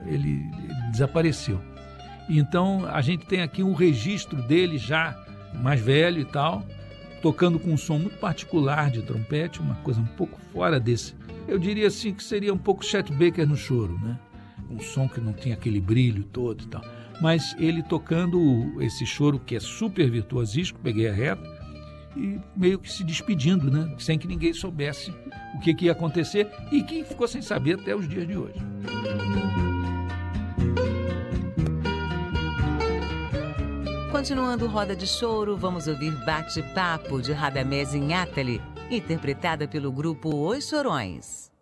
ele desapareceu. Então, a gente tem aqui um registro dele já mais velho e tal, tocando com um som muito particular de trompete, uma coisa um pouco fora desse. Eu diria assim que seria um pouco Chet Baker no choro, né? Um som que não tinha aquele brilho todo e tal. Mas ele tocando esse choro que é super virtuosístico, peguei a reta, e meio que se despedindo, né? Sem que ninguém soubesse o que ia acontecer e que ficou sem saber até os dias de hoje. Continuando Roda de Choro, vamos ouvir Bate-Papo de Radamés Inátali, interpretada pelo grupo Os Chorões.